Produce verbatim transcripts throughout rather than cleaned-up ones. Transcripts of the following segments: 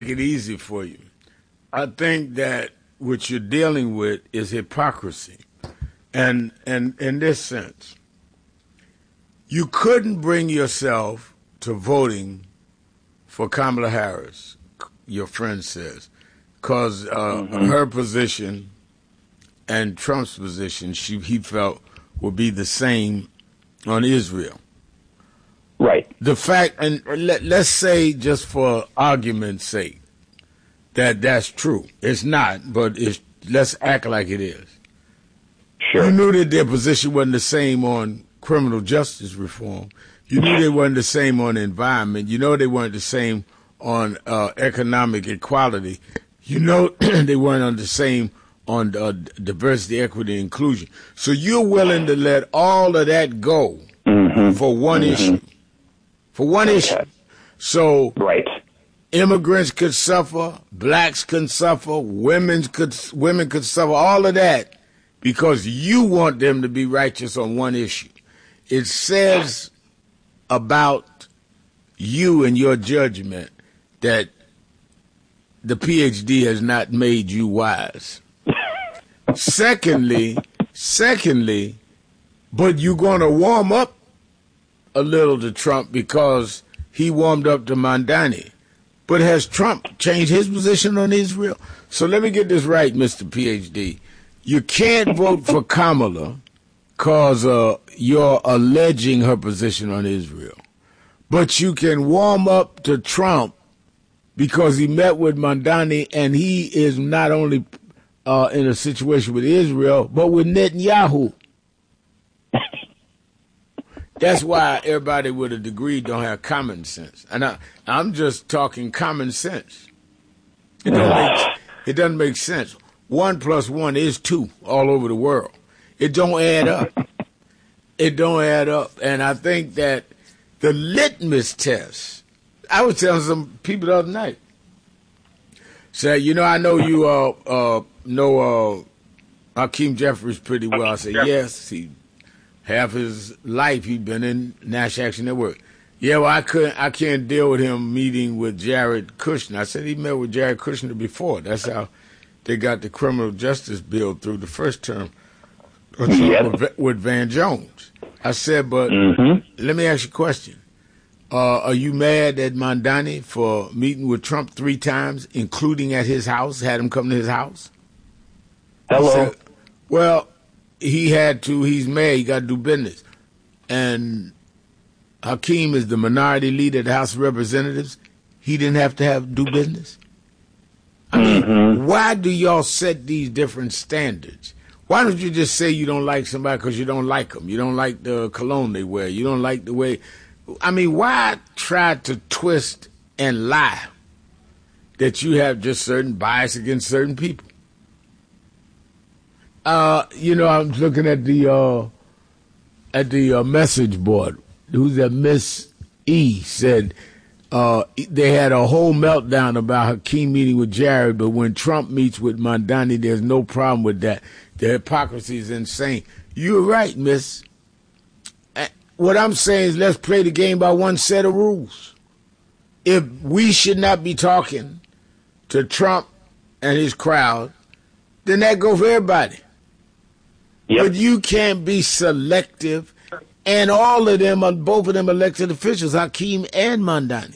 it easy for you. I think that what you're dealing with is hypocrisy. And, and in this sense, you couldn't bring yourself to voting for Kamala Harris, your friend says, because uh, mm-hmm. her position and Trump's position, she, he felt, would be the same on Israel. Right. The fact, and let, let's say just for argument's sake, that that's true. It's not, but it's, let's act like it is. Sure. You knew that their position wasn't the same on criminal justice reform. You knew they weren't the same on the environment. You know they weren't the same on uh, economic equality. You know they weren't on the same on uh, diversity, equity, inclusion. So you're willing to let all of that go mm-hmm. for one mm-hmm. issue. For one okay. issue. So right. immigrants could suffer, blacks could suffer, women could women could suffer, all of that because you want them to be righteous on one issue. It says about you and your judgment that the P H D has not made you wise. secondly, secondly, but you're going to warm up a little to Trump because he warmed up to Mandani. But has Trump changed his position on Israel? So let me get this right, Mister P H D. You can't vote for Kamala because uh, you're alleging her position on Israel. But you can warm up to Trump because he met with Mandani and he is not only uh, in a situation with Israel, but with Netanyahu. That's why everybody with a degree don't have common sense. And I, I'm just talking common sense. It, don't make, it doesn't make sense. One plus one is two all over the world. It don't add up. It don't add up. And I think that the litmus test, I was telling some people the other night, say, you know, I know you uh, uh, know uh, Hakeem Jeffries pretty well. I said, yes, he half his life he'd been in National Action Network. Yeah, well, I couldn't, I can't deal with him meeting with Jared Kushner. I said he met with Jared Kushner before. That's how they got the criminal justice bill through the first term yep. with, with Van Jones. I said, but mm-hmm. let me ask you a question. Uh, are you mad at Mandani for meeting with Trump three times, including at his house, had him come to his house? Hello. Said, well, he had to, he's mad, he got to do business. And Hakeem is the minority leader of the House of Representatives. He didn't have to have do business. I mean, mm-hmm. why do y'all set these different standards? Why don't you just say you don't like somebody because you don't like them? You don't like the cologne they wear. You don't like the way. I mean, why try to twist and lie that you have just certain bias against certain people? Uh, you know, I'm looking at the uh, at the uh, message board. Who's that? Miss E said uh, they had a whole meltdown about Hakeem meeting with Jared, but when Trump meets with Mandani, there's no problem with that. The hypocrisy is insane. You're right, Miss. What I'm saying is let's play the game by one set of rules. If we should not be talking to Trump and his crowd, then that goes for everybody. Yep. But you can't be selective, and all of them are both of them elected officials, Hakeem and Mandani.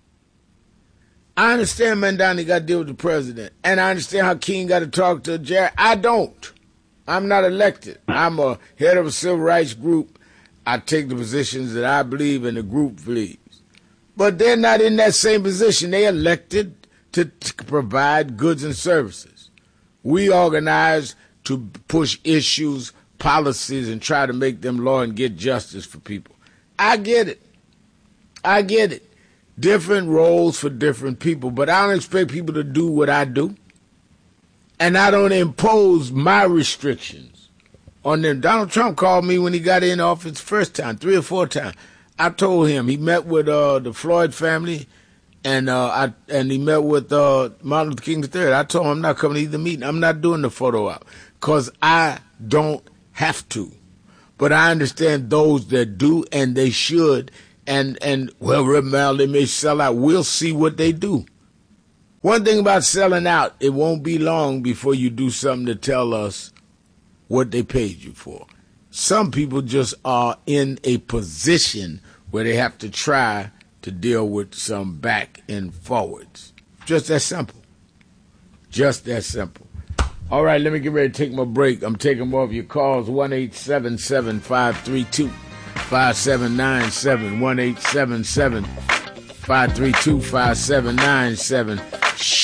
I understand Mandani got to deal with the president, and I understand Hakeem got to talk to Jared. I don't. I'm not elected. I'm a head of a civil rights group. I take the positions that I believe and the group believes. But they're not in that same position. They elected to, to provide goods and services. We organize to push issues, policies, and try to make them law and get justice for people. I get it. I get it. Different roles for different people, but I don't expect people to do what I do. And I don't impose my restrictions on them. Donald Trump called me when he got in office first time, three or four times. I told him he met with uh, the Floyd family, and uh, I and he met with uh, Martin Luther King the third. I told him I'm not coming to either meeting. I'm not doing the photo op because I don't have to. But I understand those that do, and they should. And, and well, Rep. Mal, they may sell out. We'll see what they do. One thing about selling out, it won't be long before you do something to tell us what they paid you for. Some people just are in a position where they have to try to deal with some back and forwards. Just that simple. Just that simple. All right, let me get ready to take my break. I'm taking more of your calls. one eight seven seven, five three two, five seven nine seven. one eight seven seven, five three two, five seven nine seven.